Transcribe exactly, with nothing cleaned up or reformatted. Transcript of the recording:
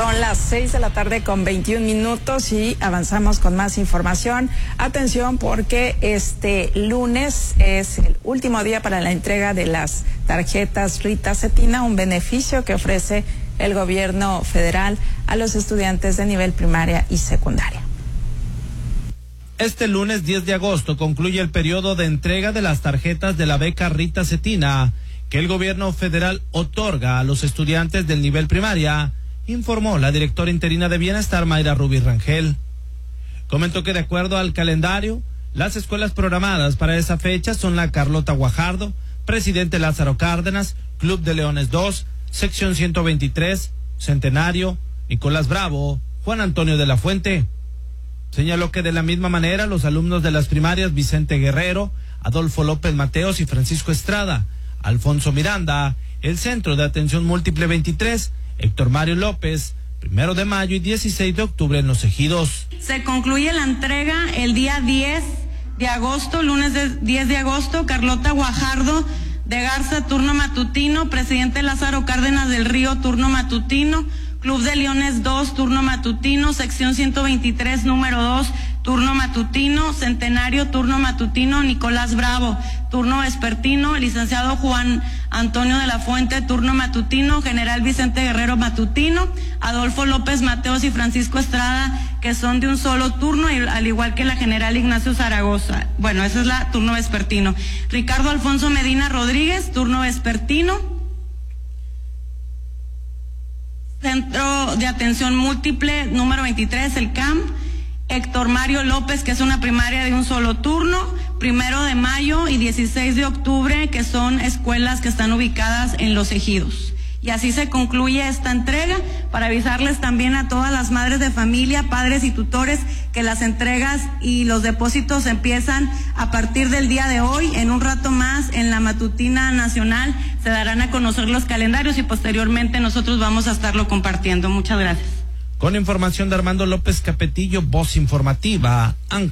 Son las seis de la tarde con veintiún minutos y avanzamos con más información. Atención, porque este lunes es el último día para la entrega de las tarjetas Rita Cetina, un beneficio que ofrece el gobierno federal a los estudiantes de nivel primaria y secundaria. Este lunes diez de agosto concluye el periodo de entrega de las tarjetas de la beca Rita Cetina que el gobierno federal otorga a los estudiantes del nivel primaria, informó la directora interina de Bienestar, Mayra Rubí Rangel. Comentó que de acuerdo al calendario, las escuelas programadas para esa fecha son la Carlota Guajardo, Presidente Lázaro Cárdenas, Club de Leones dos, Sección ciento veintitrés, Centenario, Nicolás Bravo, Juan Antonio de la Fuente. Señaló que de la misma manera los alumnos de las primarias Vicente Guerrero, Adolfo López Mateos y Francisco Estrada, Alfonso Miranda, el Centro de Atención Múltiple veintitrés, Héctor Mario López, primero de mayo y dieciséis de octubre en Los Ejidos. Se concluye la entrega el día diez de agosto, lunes de diez de agosto, Carlota Guajardo de Garza, turno matutino, Presidente Lázaro Cárdenas del Río, turno matutino, Club de Leones dos, turno matutino, Sección ciento veintitrés, número dos, turno matutino, Centenario, turno matutino, Nicolás Bravo, turno vespertino, licenciado Juan Antonio de la Fuente, turno matutino, General Vicente Guerrero matutino, Adolfo López Mateos y Francisco Estrada, que son de un solo turno, al igual que la General Ignacio Zaragoza. Bueno, esa es la turno vespertino. Ricardo Alfonso Medina Rodríguez, turno vespertino. Centro de Atención Múltiple, número veintitrés, el C A M. Héctor Mario López, que es una primaria de un solo turno, primero de mayo y dieciséis de octubre, que son escuelas que están ubicadas en Los Ejidos. Y así se concluye esta entrega, para avisarles también a todas las madres de familia, padres y tutores, que las entregas y los depósitos empiezan a partir del día de hoy. En un rato más, en la matutina nacional, se darán a conocer los calendarios y posteriormente nosotros vamos a estarlo compartiendo. Muchas gracias. Con información de Armando López Capetillo, Voz Informativa.